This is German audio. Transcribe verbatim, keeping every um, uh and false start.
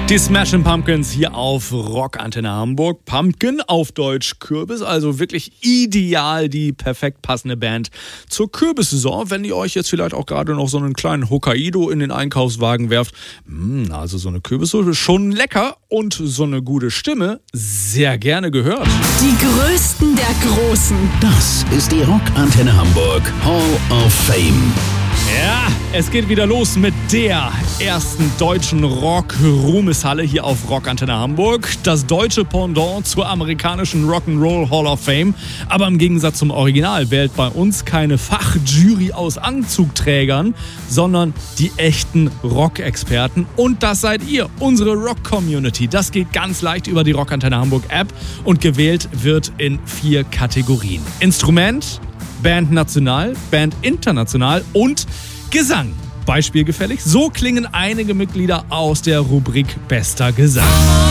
Die Smashing Pumpkins hier auf Rockantenne Hamburg. Pumpkin auf Deutsch Kürbis, also wirklich ideal die perfekt passende Band zur Kürbissaison. Wenn ihr euch jetzt vielleicht auch gerade noch so einen kleinen Hokkaido in den Einkaufswagen werft, mh, also so eine Kürbissuppe, schon lecker und so eine gute Stimme, sehr gerne gehört. Die Größten der Großen. Das ist die Rockantenne Hamburg Hall of Fame. Ja, es geht wieder los mit der ersten deutschen Rock-Ruhmeshalle hier auf Rockantenne Hamburg. Das deutsche Pendant zur amerikanischen Rock'n'Roll Hall of Fame. Aber im Gegensatz zum Original wählt bei uns keine Fachjury aus Anzugträgern, sondern die echten Rock-Experten. Und das seid ihr, unsere Rock-Community. Das geht ganz leicht über die Rockantenne Hamburg App und gewählt wird in vier Kategorien. Instrument, Band national, Band international und Gesang. Beispielgefällig, so klingen einige Mitglieder aus der Rubrik Bester Gesang.